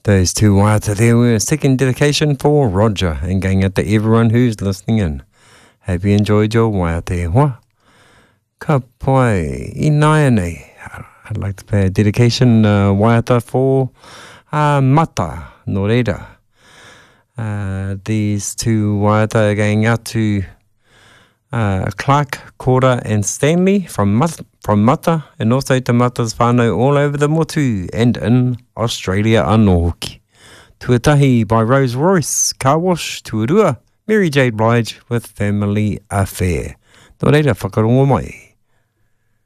Those two waiata there were a second dedication for Roger and going out to everyone who's listening in. Hope you enjoyed your waiata hoa. Ka pai I nai nei. I'd like to pay a dedication waiata for Mata no reira. These two waiata are going out to Clark, Cora and Stanley from Mata, and also to Mata's whānau all over the motu and in Australia anō hoki. Tuatahi by Rose Royce, Car Wash, Tuarua, Mary Jade Blige with Family Affair. Nō reira, whakarongo mai.